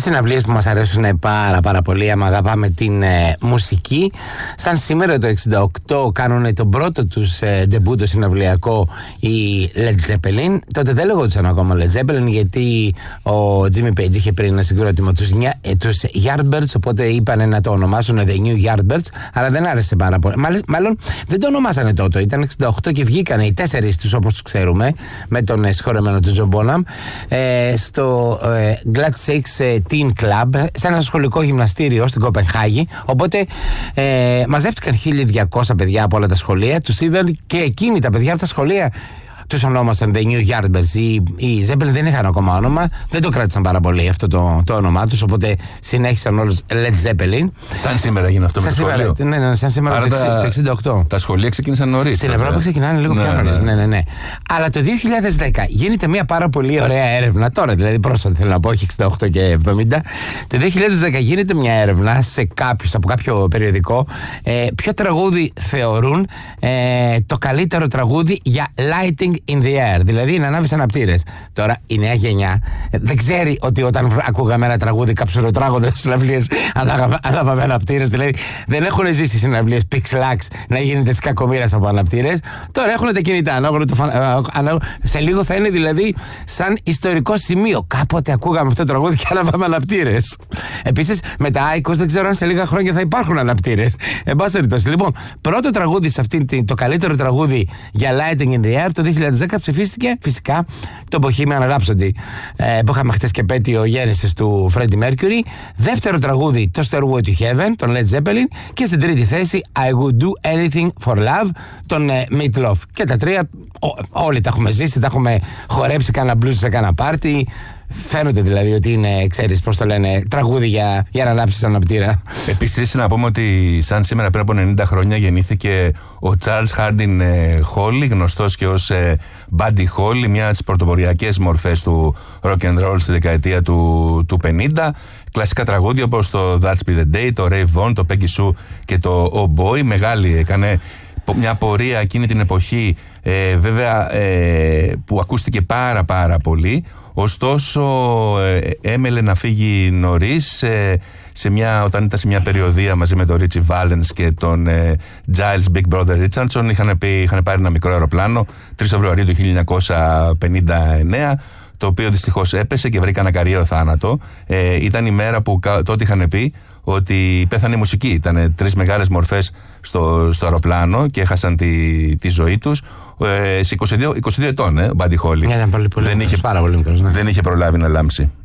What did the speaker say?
συναυλίες που μας αρέσουν πάρα πολύ, άμα αγαπάμε την μουσική. Σαν σήμερα το 1968 κάνουν τον πρώτο τους ντεμπούτο συναυλιακό οι Led Zeppelin. Τότε δεν λέγονταν ακόμα Led Zeppelin, γιατί ο Jimmy Page είχε πριν ένα συγκρότημα, τους Yardbirds, οπότε είπαν να το ονομάσουν The New Yardbirds, αλλά δεν άρεσε πάρα πολύ. Μάλλον δεν το ονομάσανε τότε, ήταν 68 και βγήκανε οι 4 τους, όπως τους ξέρουμε, με τον συγχωρεμένο του John Bonham, στο Glad Six Teen Club, σε ένα σχολικό γυμναστήριο στην Κοπενχάγη. Οπότε μαζεύτηκαν 1.200 παιδιά από όλα τα σχολεία, τους είδαν και εκείνοι τα παιδιά από τα σχολεία τους ονόμασαν The New Yardbirds. Οι Zeppelin δεν είχαν ακόμα όνομα, δεν το κράτησαν πάρα πολύ αυτό το όνομά τους, οπότε συνέχισαν όλους Led Zeppelin. Σαν σήμερα έγινε αυτό με το σχολείο. Ναι, σαν σήμερα το 1968. Τα σχολεία ξεκίνησαν νωρίς. Στην Ευρώπη ξεκινάνε λίγο πιο νωρίς. Ναι. Αλλά το 2010 γίνεται μια πάρα πολύ ωραία έρευνα. Τώρα, δηλαδή πρόσφατα θέλω να πω, όχι 68 και 70. Το 2010 γίνεται μια έρευνα από κάποιο περιοδικό. Ποιο τραγούδι θεωρούν το καλύτερο τραγούδι για lighting in the air, δηλαδή να ανάβεις αναπτήρες. Τώρα η νέα γενιά δεν ξέρει ότι όταν ακούγαμε ένα τραγούδι καψουροτράγοντας στις συναυλίες ανάβαμε αναπτήρες, δηλαδή δεν έχουν ζήσει συναυλίες Pixelax να γίνεται της κακομοίρας από αναπτήρες. Τώρα έχουν τα κινητά, σε λίγο θα είναι δηλαδή σαν ιστορικό σημείο. Κάποτε ακούγαμε αυτό το τραγούδι και ανάβαμε αναπτήρες. Επίσης με τα IQOS δεν ξέρω αν σε λίγα χρόνια θα υπάρχουν αναπτήρες. Εν πάση περιπτώσει, λοιπόν, πρώτο τραγούδι σε αυτήν, το καλύτερο τραγούδι για lighting in the air το 2010 ψηφίστηκε φυσικά το Bohemian Rhapsody, που είχαμε χτες και επέτειο γέννησης του Freddie Mercury. Δεύτερο τραγούδι το Stairway to Heaven των Led Zeppelin, και στην τρίτη θέση I Would Do Anything for Love των Meat Loaf. Και τα τρία όλοι τα έχουμε ζήσει, τα έχουμε χορέψει κάνα blues σε κάνα πάρτι. Φαίνονται δηλαδή ότι είναι, ξέρεις πώς το λένε, τραγούδι για να ανάψεις αναπτήρα. Επίσης να πούμε ότι σαν σήμερα πριν από 90 χρόνια γεννήθηκε ο Charles Hardin Holly, γνωστός και ως Buddy Holly, μια από τις πρωτοποριακές μορφές του rock and roll στη δεκαετία του 50. Κλασικά τραγούδια όπως το That's Be The Day, το Ray Vaughan, το Peggy Sue και το Oh Boy. Μεγάλη έκανε μια πορεία εκείνη την εποχή, βέβαια, που ακούστηκε πάρα πολύ. Ωστόσο έμελε να φύγει νωρίς όταν ήταν σε μια περιοδεία μαζί με τον Richie Valens και τον Giles Big Brother Richardson. Είχαν πάρει ένα μικρό αεροπλάνο 3 Φεβρουαρίου του 1959, το οποίο δυστυχώς έπεσε και βρήκαν ακαριαίο θάνατο. Ήταν η μέρα που τότε είχαν πει ότι πέθανε η μουσική. Ήταν 3 μεγάλες μορφές στο αεροπλάνο και έχασαν τη ζωή τους. Σε 22 ετών, ο Buddy Holly. Ήταν πολύ μικρός, πάρα πολύ μικρός, ναι. Δεν είχε προλάβει να λάμψει.